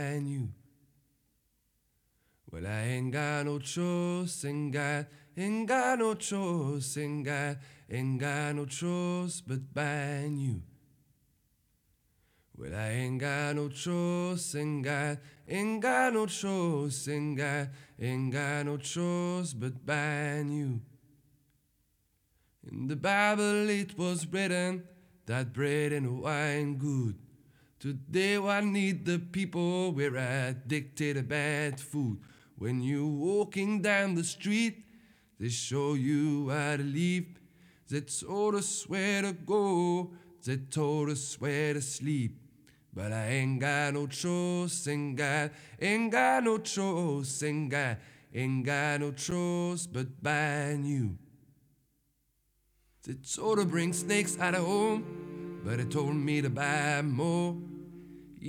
you. Well, I ain't got no choice, ain't got no choice, ain't got no choice but ban you. Well, I ain't got no choice, ain't got no choice, ain't got no choice but ban you. In the Bible it was written that bread and wine good. Today I need the people we're addicted to bad food. When you walking down the street, they show you how to live. They told us where to go, they told us where to sleep. But I ain't got no choice, ain't got no choice, ain't got no choice but buying you. They told to bring snakes out of home, but it told me to buy more.